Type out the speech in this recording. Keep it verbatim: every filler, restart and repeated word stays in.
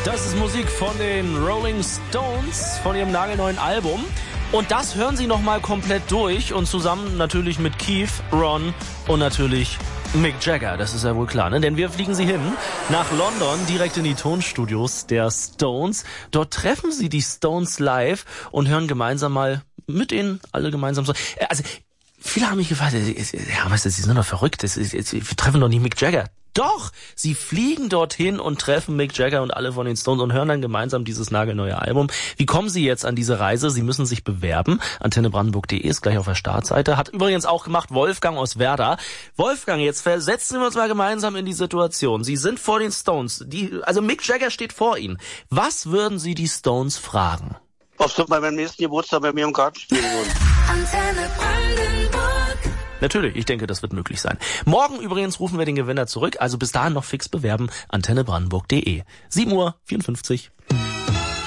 Das ist Musik von den Rolling Stones, von ihrem nagelneuen Album. Und das hören Sie nochmal komplett durch und zusammen natürlich mit Keith, Ron und natürlich Mick Jagger, das ist ja wohl klar, ne? Denn wir fliegen Sie hin nach London, direkt in die Tonstudios der Stones. Dort treffen Sie die Stones live und hören gemeinsam mal mit ihnen alle gemeinsam so. Also viele haben mich gefragt, ja, was ist, Sie sind doch verrückt, das ist, wir treffen doch nicht Mick Jagger. Doch, sie fliegen dorthin und treffen Mick Jagger und alle von den Stones und hören dann gemeinsam dieses nagelneue Album. Wie kommen Sie jetzt an diese Reise? Sie müssen sich bewerben. antenne brandenburg punkt de ist gleich auf der Startseite. Hat übrigens auch gemacht Wolfgang aus Werder. Wolfgang, jetzt versetzen wir uns mal gemeinsam in die Situation. Sie sind vor den Stones. Die, also Mick Jagger steht vor Ihnen. Was würden Sie die Stones fragen? Ob sie bei meinem nächsten Geburtstag bei mir im Garten spielen würden. Antenne Brandenburg. Natürlich, ich denke, das wird möglich sein. Morgen übrigens rufen wir den Gewinner zurück, also bis dahin noch fix bewerben, antenne brandenburg punkt de. sieben Uhr vierundfünfzig.